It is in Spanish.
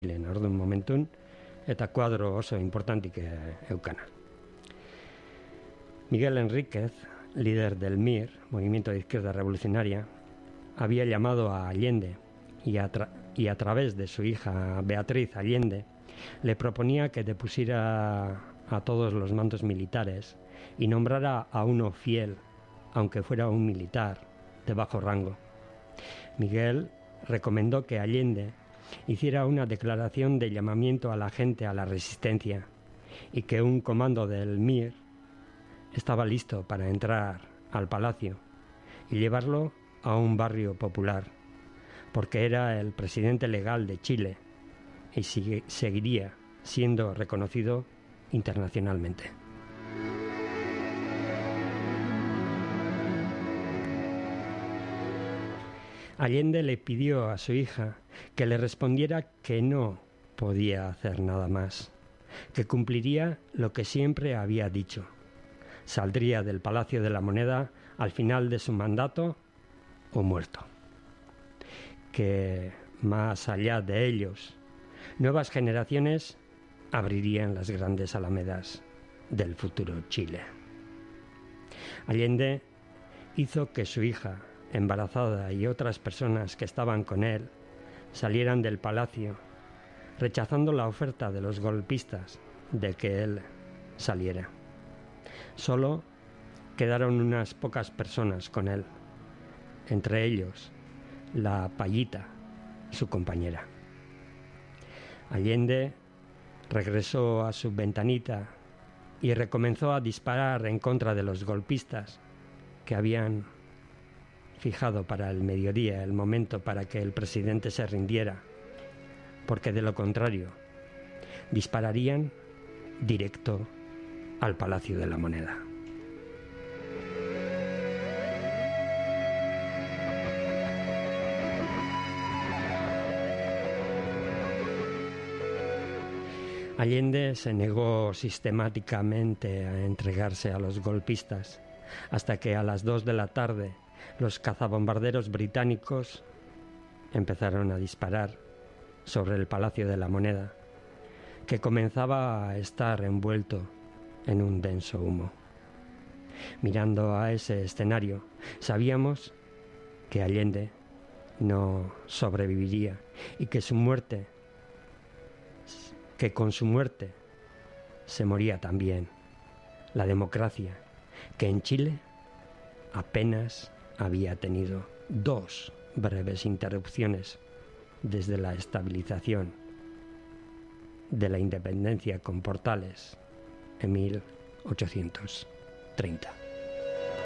orduan momentun, eta kuadro oso importantik eukana. Miguel Enríquez, líder del MIR, Movimiento de Izquierda Revolucionaria, había llamado a Allende y a través de su hija Beatriz Allende le proponía que depusiera a todos los mandos militares y nombrara a uno fiel, aunque fuera un militar de bajo rango. Miguel recomendó que Allende hiciera una declaración de llamamiento a la gente a la resistencia y que un comando del MIR estaba listo para entrar al palacio y llevarlo a un barrio popular, porque era el presidente legal de Chile y seguiría siendo reconocido internacionalmente. Allende le pidió a su hija que le respondiera que no podía hacer nada más, que cumpliría lo que siempre había dicho. Saldría del Palacio de la Moneda al final de su mandato o muerto. Que más allá de ellos, nuevas generaciones abrirían las grandes alamedas del futuro Chile. Allende hizo que su hija, embarazada, y otras personas que estaban con él salieran del palacio, rechazando la oferta de los golpistas de que él saliera. Solo quedaron unas pocas personas con él, entre ellos la Payita, su compañera. Allende regresó a su ventanita y recomenzó a disparar en contra de los golpistas que habían fijado para el mediodía el momento para que el presidente se rindiera, porque de lo contrario dispararían directo al Palacio de la Moneda. Allende se negó sistemáticamente a entregarse a los golpistas, hasta que a las 2 de la tarde los cazabombarderos británicos empezaron a disparar sobre el Palacio de la Moneda, que comenzaba a estar envuelto en un denso humo. Mirando a ese escenario, sabíamos que Allende no sobreviviría y que con su muerte se moría también la democracia, que en Chile apenas había tenido 2 breves interrupciones desde la estabilización de la independencia con Portales en 1830.